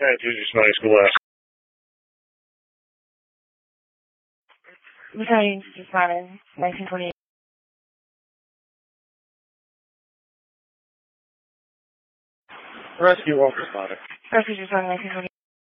Tuesday, Smelly School West. Battalion Design, 1928. Rescue Walker Spotted. Rescue Design, 1928.